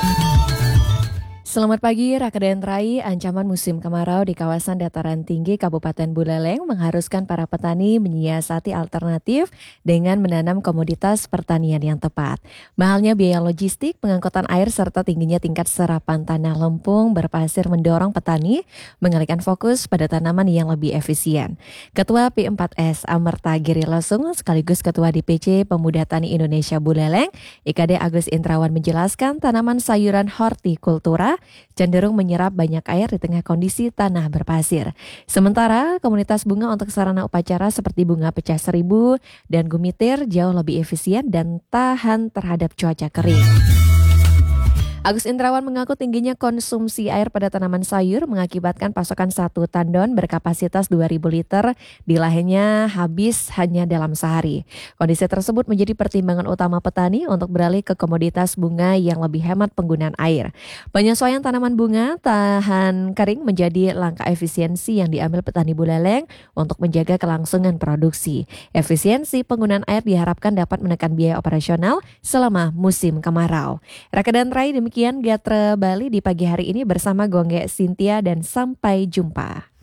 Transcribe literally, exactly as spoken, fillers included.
Selamat pagi, Raka dan Rai. Ancaman musim kemarau di kawasan dataran tinggi Kabupaten Buleleng mengharuskan para petani menyiasati alternatif dengan menanam komoditas pertanian yang tepat. Mahalnya biaya logistik, pengangkutan air, serta tingginya tingkat serapan tanah lempung berpasir mendorong petani mengalihkan fokus pada tanaman yang lebih efisien. Ketua P empat S Amerta Giri Losung sekaligus Ketua D P C Pemuda Tani Indonesia Buleleng, I K D Agus Indrawan menjelaskan tanaman sayuran hortikultura cenderung menyerap banyak air di tengah kondisi tanah berpasir. Sementara komunitas bunga untuk sarana upacara seperti bunga pecah seribu dan gumitir jauh lebih efisien dan tahan terhadap cuaca kering. Agus Indrawan mengaku tingginya konsumsi air pada tanaman sayur mengakibatkan pasokan satu tandon berkapasitas dua ribu liter di lahannya habis hanya dalam sehari. Kondisi tersebut menjadi pertimbangan utama petani untuk beralih ke komoditas bunga yang lebih hemat penggunaan air. Penyesuaian tanaman bunga tahan kering menjadi langkah efisiensi yang diambil petani Buleleng untuk menjaga kelangsungan produksi. Efisiensi penggunaan air diharapkan dapat menekan biaya operasional selama musim kemarau. Raka dan Rai, demikian Demikian Gatra Bali di pagi hari ini bersama Gongge Cynthia dan sampai jumpa.